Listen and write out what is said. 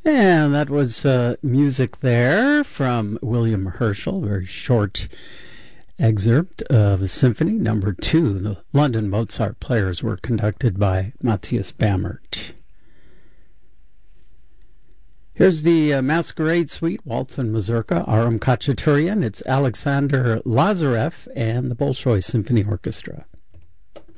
And that was music there from William Herschel, a very short excerpt of a Symphony Number 2. The London Mozart Players were conducted by Matthias Bammert. Here's the Masquerade Suite, Waltz and Mazurka, Aram Khachaturian. It's Alexander Lazarev and the Bolshoi Symphony Orchestra.